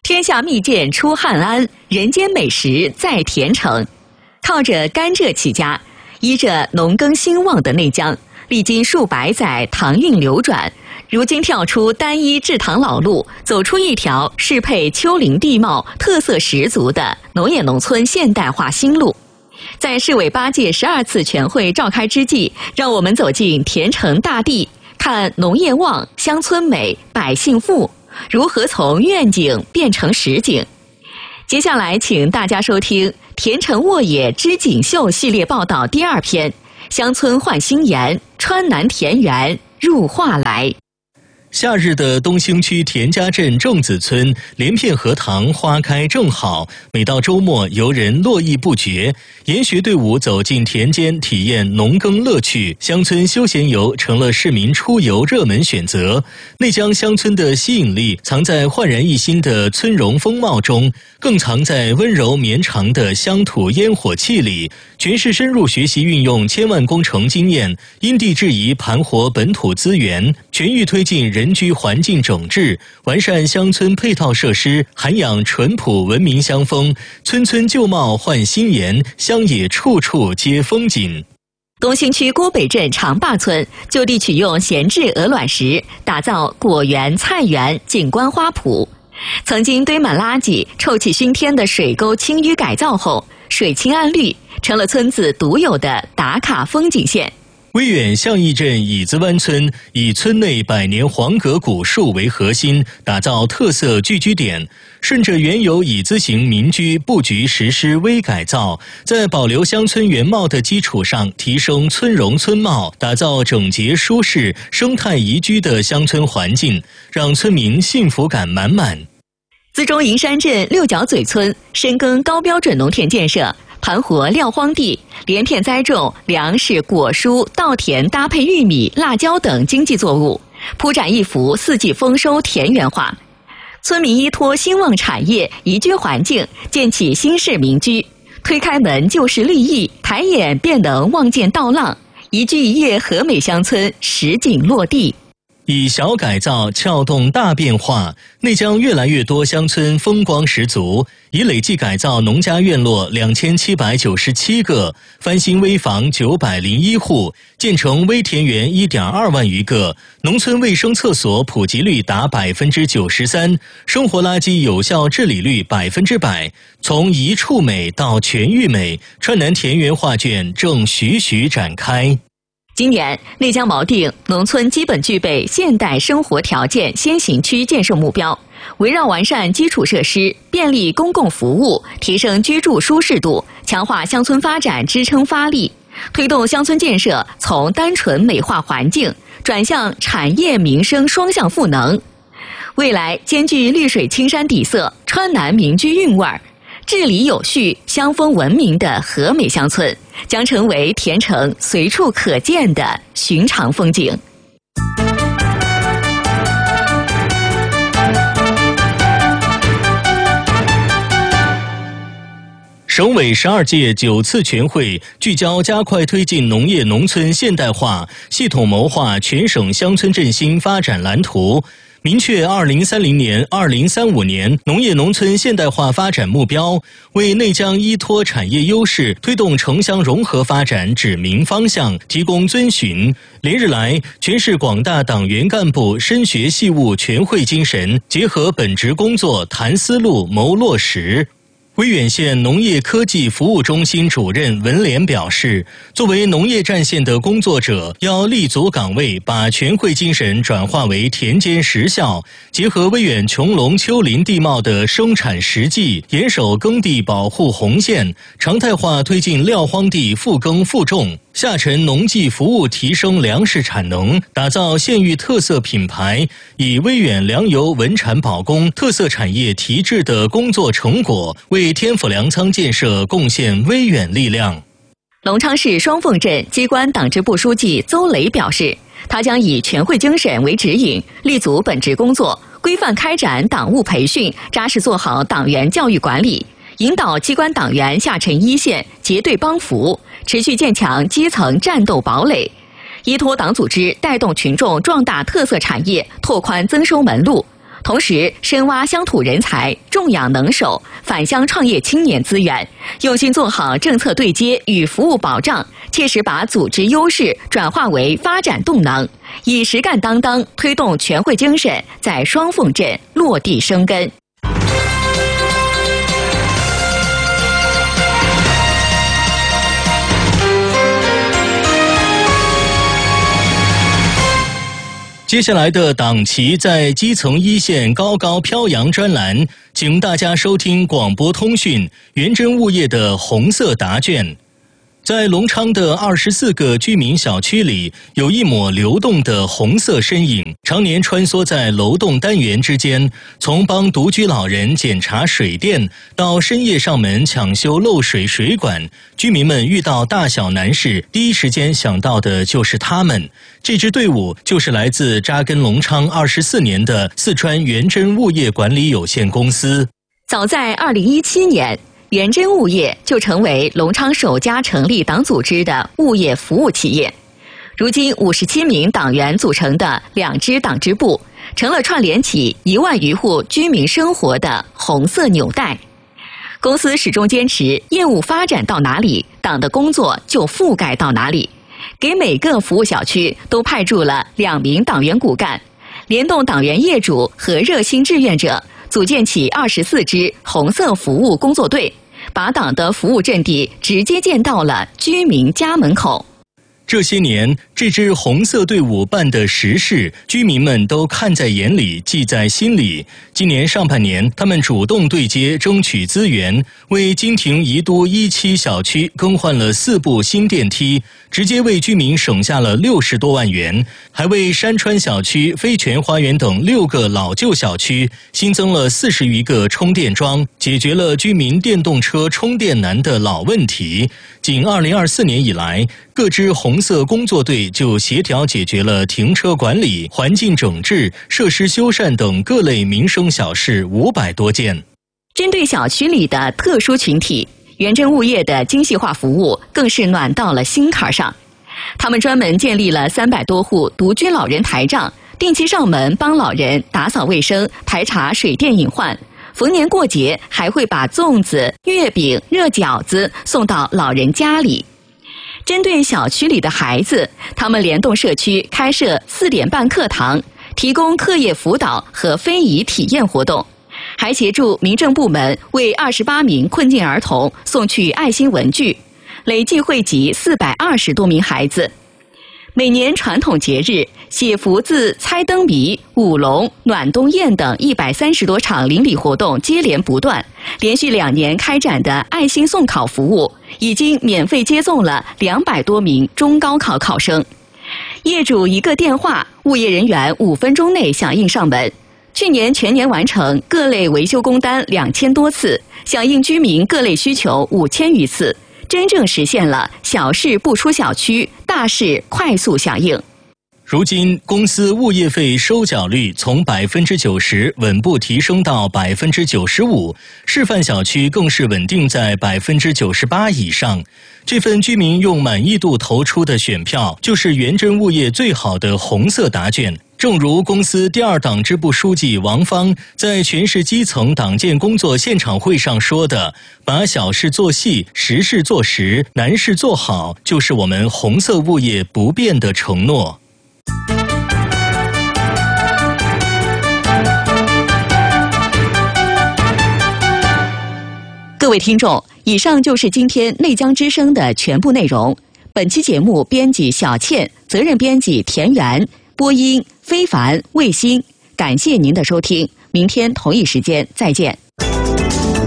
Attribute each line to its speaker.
Speaker 1: 天下蜜饯出汉安，人间美食在田城。靠着甘蔗起家，依着农耕兴旺的内江，历经数百载唐韵流转，如今跳出单一制糖老路，走出一条适配丘陵地貌、特色十足的农业农村现代化新路。在市委8届12次全会召开之际，让我们走进田城大地，看农业旺、乡村美、百姓富，如何从愿景变成实景。接下来请大家收听《田城沃野织锦绣》系列报道第2篇：乡村焕新颜，川南田园入画来。
Speaker 2: 夏日的东兴区田家镇郑子村，连片荷塘花开正好，每到周末游人络绎不绝。研学队伍走进田间，体验农耕乐趣，乡村休闲游成了市民出游热门选择。内江乡村的吸引力藏在焕然一新的村容风貌中，更藏在温柔绵长的乡土烟火气里。全市深入学习运用千万工程经验，因地制宜盘活本土资源，全域推进人居环境整治，完善乡村配套设施，涵养淳朴文明乡风，村村旧貌换新颜，乡野处处皆风景。
Speaker 1: 东兴区郭北镇长坝村就地取用闲置鹅卵石，打造果园、菜园、景观花圃。曾经堆满垃圾、臭气熏天的水沟清淤改造后，水清岸绿，成了村子独有的打卡风景线。
Speaker 2: 威远向义镇椅子湾村以村内100年黄葛古树为核心，打造特色聚居点，顺着原有椅子型民居布局实施微改造，在保留乡村原貌的基础上提升村容村貌，打造整洁舒适、生态宜居的乡村环境，让村民幸福感满满。
Speaker 1: 资中营山镇六角嘴村深耕高标准农田建设，盘活撂荒地，连片栽种粮食、果蔬、稻田搭配玉米、辣椒等经济作物，铺展一幅四季丰收田园画。村民依托兴旺产业、宜居环境，建起新式民居，推开门就是绿意，抬眼便能望见稻浪，一居一业和美乡村实景落地。
Speaker 2: 以小改造撬动大变化，内江越来越多乡村风光十足，已累计改造农家院落2797个，翻新危房901户，建成微田园1.2万余个，农村卫生厕所普及率达93%，生活垃圾有效治理率100%。从一处美到全域美，川南田园画卷正徐徐展开。
Speaker 1: 今年，内江锚定农村基本具备现代生活条件先行区建设目标，围绕完善基础设施、便利公共服务、提升居住舒适度，强化乡村发展支撑发力，推动乡村建设从单纯美化环境转向产业民生双向赋能。未来兼具绿水青山底色、川南民居韵味儿，治理有序、乡风文明的和美乡村，将成为田城随处可见的寻常风景。
Speaker 2: 省委12届9次全会聚焦加快推进农业农村现代化，系统谋划全省乡村振兴发展蓝图，明确2030年、2035年农业农村现代化发展目标，为内江依托产业优势推动城乡融合发展指明方向，提供遵循。连日来，全市广大党员干部深学细悟全会精神，结合本职工作谈思路、谋落实。威远县农业科技服务中心主任文莲表示，作为农业战线的工作者，要立足岗位，把全会精神转化为田间实效，结合威远穹隆丘陵地貌的生产实际，严守耕地保护红线，常态化推进撂荒地复耕复种，下沉农技服务，提升粮食产能，打造县域特色品牌，以威远粮油文产保供特色产业提质的工作成果，为天府粮仓建设贡献微远力量。
Speaker 1: 隆昌市双凤镇机关党支部书记邹雷表示，他将以全会精神为指引，立足本职工作，规范开展党务培训，扎实做好党员教育管理，引导机关党员下沉一线，结对帮扶，持续建强基层战斗堡垒，依托党组织带动群众壮大特色产业，拓宽增收门路， 同时深挖乡土人才，重养能手，返乡创业青年资源，用心做好政策对接与服务保障，切实把组织优势转化为发展动能，以实干担当推动全会精神在双凤镇落地生根。
Speaker 2: 接下来的党旗在基层一线高高飘扬专栏，请大家收听广播通讯元真物业的红色答卷。在隆昌的24个居民小区里，有一抹流动的红色身影，常年穿梭在楼栋单元之间，从帮独居老人检查水电，到深夜上门抢修漏水水管，居民们遇到大小难事，第一时间想到的就是他们。这支队伍就是来自扎根隆昌24年的四川元真物业管理有限公司。
Speaker 1: 早在2017年，元真物业就成为隆昌首家成立党组织的物业服务企业。如今57名党员组成的2支党支部，成了串联起1万余户居民生活的红色纽带。公司始终坚持业务发展到哪里，党的工作就覆盖到哪里，给每个服务小区都派驻了2名党员骨干，联动党员业主和热心志愿者，组建起24支红色服务工作队，把党的服务阵地直接建到了居民家门口。
Speaker 2: 这些年，这支红色队伍办的实事，居民们都看在眼里，记在心里。今年上半年，他们主动对接，争取资源，为金庭宜都17小区更换了4部新电梯，直接为居民省下了60多万元，还为山川小区、飞泉花园等6个老旧小区新增了40余个充电桩，解决了居民电动车充电难的老问题。仅2024年以来，各支红色工作队就协调解决了停车管理、环境整治、设施修缮等各类民生小事500多件。
Speaker 1: 针对小区里的特殊群体，元真物业的精细化服务更是暖到了心坎上。他们专门建立了300多户独居老人台账，定期上门帮老人打扫卫生、排查水电隐患。逢年过节还会把粽子、月饼、热饺子送到老人家里。针对小区里的孩子，他们联动社区开设4点半课堂，提供课业辅导和非遗体验活动，还协助民政部门为28名困境儿童送去爱心文具，累计惠及420多名孩子。每年传统节日，写福字、猜灯谜、舞龙、暖冬宴等130多场邻里活动接连不断。连续2年开展的爱心送考服务，已经免费接送了200多名中高考考生。业主一个电话，物业人员5分钟内响应上门。去年全年完成各类维修工单2000多次，响应居民各类需求5000余次。真正实现了小事不出小区，大事快速响应。
Speaker 2: 如今，公司物业费收缴率从90%稳步提升到95%，示范小区更是稳定在98%以上。这份居民用满意度投出的选票，就是元真物业最好的红色答卷。正如公司第2党支部书记王芳在全市基层党建工作现场会上说的，把小事做细，实事做实，难事做好，就是我们红色物业不变的承诺。
Speaker 1: 各位听众，以上就是今天内江之声的全部内容。本期节目编辑小倩，责任编辑田园，播音非凡、卫星。感谢您的收听，明天同一时间再见。